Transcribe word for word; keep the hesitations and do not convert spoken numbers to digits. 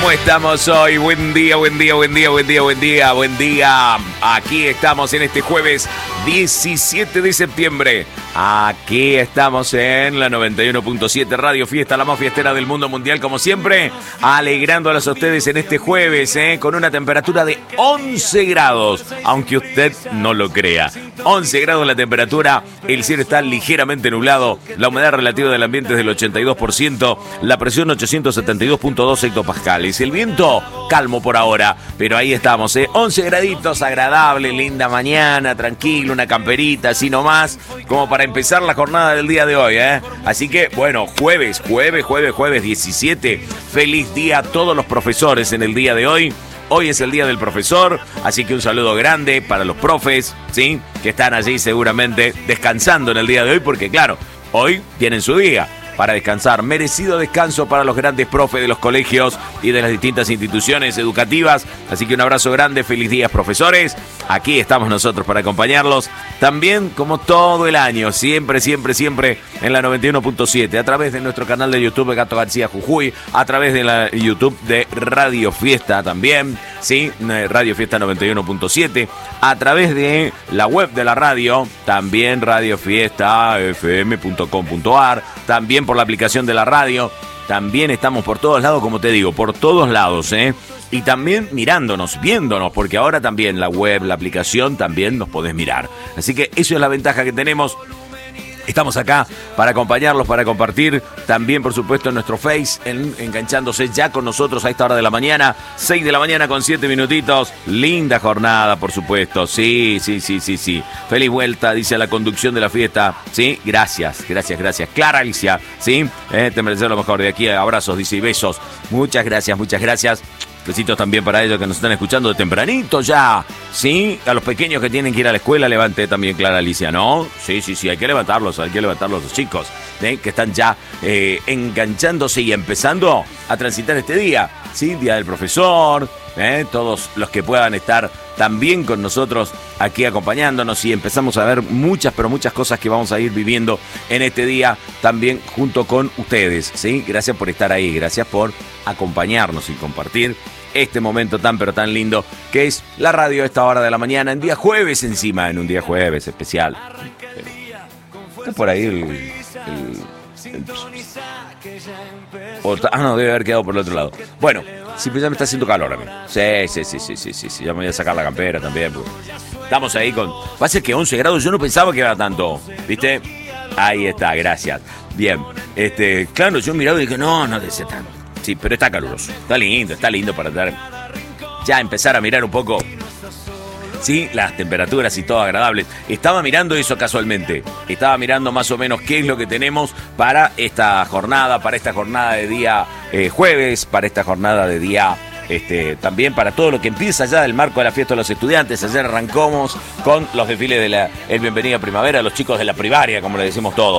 ¿Cómo estamos hoy? Buen día, buen día, buen día, buen día, buen día, buen día. Aquí estamos en este jueves diecisiete de septiembre. Aquí estamos en la noventa y uno punto siete Radio Fiesta, la más fiestera del mundo mundial, como siempre, alegrándolos a ustedes en este jueves, ¿eh? Con una temperatura de once grados, aunque usted no lo crea. once grados la temperatura, el cielo está ligeramente nublado, la humedad relativa del ambiente es del ochenta y dos por ciento, la presión ochocientos setenta y dos punto dos hectopascales, el viento calmo por ahora, pero ahí estamos, ¿eh? once graditos, agradable, linda mañana, tranquilo, una camperita, así nomás, como para empezar la jornada del día de hoy, ¿eh? Así que, bueno, jueves, jueves, jueves, jueves diecisiete, feliz día a todos los profesores en el día de hoy. Hoy es el día del profesor, así que un saludo grande para los profes, ¿sí? Que están allí seguramente descansando en el día de hoy, porque claro, hoy tienen su día para descansar. Merecido descanso para los grandes profes de los colegios y de las distintas instituciones educativas. Así que un abrazo grande, feliz día, profesores. Aquí estamos nosotros para acompañarlos. También, como todo el año, siempre, siempre, siempre en la noventa y uno punto siete, a través de nuestro canal de YouTube de Gato García Jujuy, a través de la YouTube de Radio Fiesta también, ¿sí? Radio Fiesta noventa y uno punto siete, a través de la web de la radio, también radio fiesta f m punto com punto a r, también por la aplicación de la radio, también estamos por todos lados, como te digo, por todos lados, ¿eh? Y también mirándonos, viéndonos, porque ahora también la web, la aplicación, también nos podés mirar. Así que eso es la ventaja que tenemos. Estamos acá para acompañarlos, para compartir también, por supuesto, en nuestro Face, en, enganchándose ya con nosotros a esta hora de la mañana, seis de la mañana con siete minutitos. Linda jornada, por supuesto. Sí, sí, sí, sí, sí. Feliz vuelta, dice la conducción de la fiesta. Sí, gracias, gracias, gracias. Clara Alicia, sí, eh, te mereces lo mejor de aquí. Abrazos, dice, y besos. Muchas gracias, muchas gracias. Besitos también para ellos que nos están escuchando de tempranito ya, ¿sí? A los pequeños que tienen que ir a la escuela, levante también Clara Alicia, ¿no? Sí, sí, sí, hay que levantarlos, hay que levantarlos los chicos, ¿eh? Que están ya eh, enganchándose y empezando a transitar este día, ¿sí? Día del profesor, ¿eh? Todos los que puedan estar también con nosotros aquí acompañándonos, y empezamos a ver muchas, pero muchas cosas que vamos a ir viviendo en este día también junto con ustedes, ¿sí? Gracias por estar ahí, gracias por acompañarnos y compartir este momento tan pero tan lindo que es la radio a esta hora de la mañana, en día jueves encima, en un día jueves especial. Está por ahí el... el, el Otra, ah, no, debe haber quedado por el otro lado. Bueno, sí, pero ya me está haciendo calor a mí. Sí, sí, sí, sí, sí, sí, sí. Ya me voy a sacar la campera también. Pues. Estamos ahí con... Va a ser que once grados, yo no pensaba que era tanto. ¿Viste? Ahí está, gracias. Bien, este, claro, yo miraba y dije, no, no debe ser tanto. Sí, pero está caluroso. Está lindo, está lindo para dar... Ya empezar a mirar un poco... Sí, las temperaturas y todo agradables. Estaba mirando eso casualmente. Estaba mirando más o menos qué es lo que tenemos para esta jornada, para esta jornada de día eh, jueves, para esta jornada de día este, también para todo lo que empieza ya del marco de la fiesta de los estudiantes. Ayer arrancamos con los desfiles de la el Bienvenida Primavera, los chicos de la primaria, como le decimos todos.